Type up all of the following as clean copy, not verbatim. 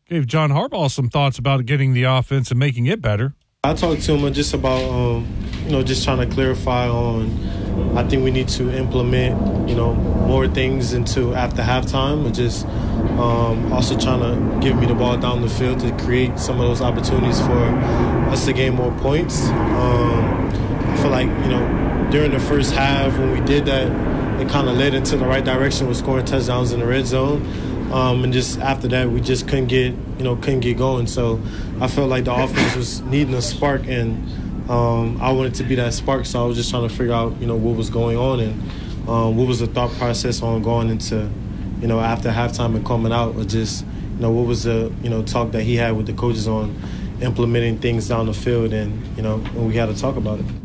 gave John Harbaugh some thoughts about getting the offense and making it better. I talked to him just about, just trying to clarify on, I think we need to implement, more things into after halftime, and just also trying to give me the ball down the field to create some of those opportunities for us to gain more points. I feel like, during the first half when we did that, it kind of led into the right direction with scoring touchdowns in the red zone. And just after that, we just couldn't get going. So I felt like the offense was needing a spark, and I wanted to be that spark. So I was just trying to figure out, what was going on and what was the thought process on going into, after halftime and coming out, or just, what was the, talk that he had with the coaches on implementing things down the field, and, when we had to talk about it.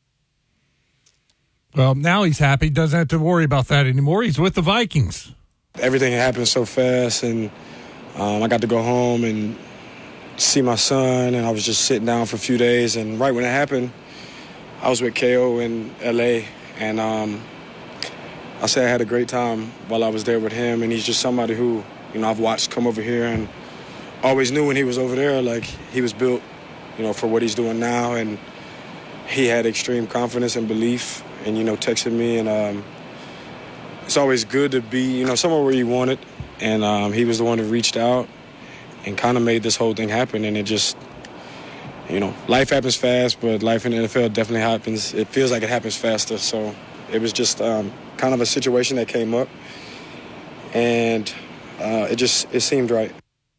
Well, now he's happy. Doesn't have to worry about that anymore. He's with the Vikings. Everything happened so fast, and I got to go home and see my son, and I was just sitting down for a few days. And right when it happened, I was with KO in L.A., and I say I had a great time while I was there with him. And he's just somebody who, I've watched come over here, and always knew when he was over there, like, he was built, for what he's doing now. And he had extreme confidence and belief, and, texted me, and it's always good to be, somewhere where you want it. And he was the one who reached out and kind of made this whole thing happen. And it just, life happens fast, but life in the NFL definitely happens. It feels like it happens faster. So it was just kind of a situation that came up, and it seemed right.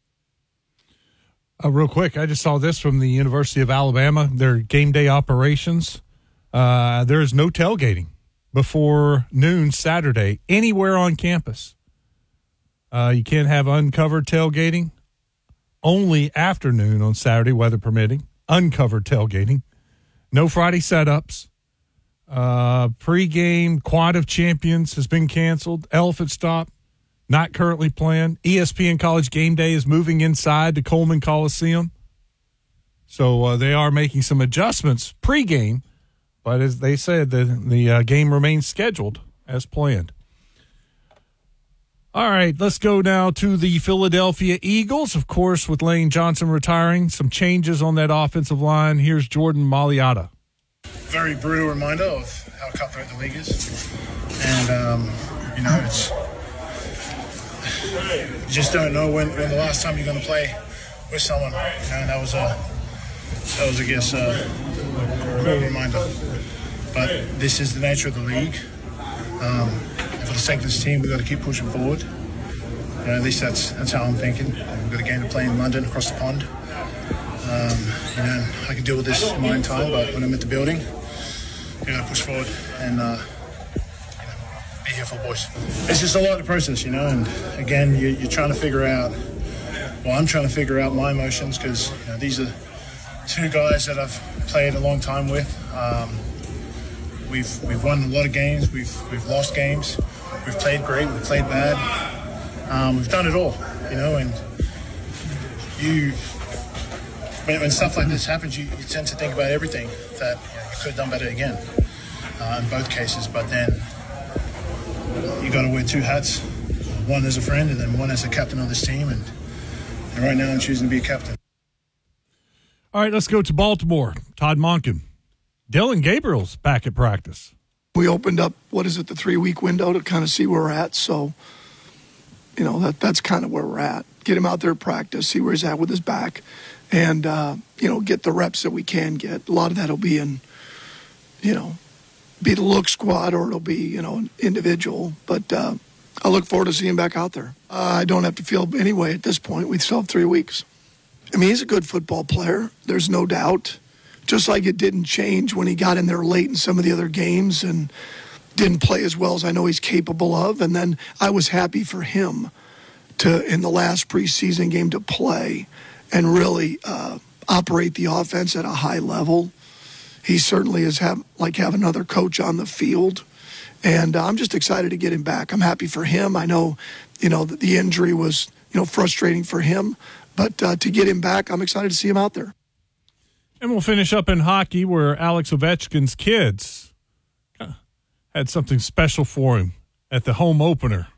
Real quick, I just saw this from the University of Alabama, their game day operations. There is no tailgating before noon Saturday anywhere on campus. You can't have uncovered tailgating. Only afternoon on Saturday, weather permitting. Uncovered tailgating. No Friday setups. Pre-game Quad of Champions has been canceled. Elephant Stop, not currently planned. ESPN College Game Day is moving inside the Coleman Coliseum. So they are making some adjustments pre-game. But as they said, the game remains scheduled as planned. All right, let's go now to the Philadelphia Eagles. Of course, with Lane Johnson retiring, some changes on that offensive line. Here's Jordan Mailata. Very brutal reminder of how cutthroat the league is. And, it's you just don't know when the last time you're going to play with someone. And that was I guess, a cool reminder. But this is the nature of the league. And for the sake of this team, we've got to keep pushing forward. At least that's how I'm thinking. We've got a game to play in London, across the pond. I can deal with this in my own time, but when I'm at the building, you've got to push forward and be here for the boys. It's just a lot to process, and again, you're trying to figure out, I'm trying to figure out my emotions, because these are two guys that I've played a long time with. We've won a lot of games. We've lost games. We've played great. We've played bad. We've done it all, and when stuff like this happens, you tend to think about everything that you could have done better again in both cases. But then you got to wear two hats, one as a friend and then one as a captain of this team. And right now I'm choosing to be a captain. All right, let's go to Baltimore. Todd Monken. Dylan Gabriel's back at practice. We opened up, the 3-week window to kind of see where we're at. So, that's kind of where we're at. Get him out there at practice, see where he's at with his back, and, get the reps that we can get. A lot of that will be in, be the look squad, or it'll be, an individual. But I look forward to seeing him back out there. I don't have to feel anyway at this point. We still have 3 weeks. I mean, he's a good football player. There's no doubt. Just like it didn't change when he got in there late in some of the other games and didn't play as well as I know he's capable of. And then I was happy for him in the last preseason game to play and really operate the offense at a high level. He certainly is have another coach on the field. And I'm just excited to get him back. I'm happy for him. I know, that the injury was, frustrating for him. But to get him back, I'm excited to see him out there. And we'll finish up in hockey, where Alex Ovechkin's kids had something special for him at the home opener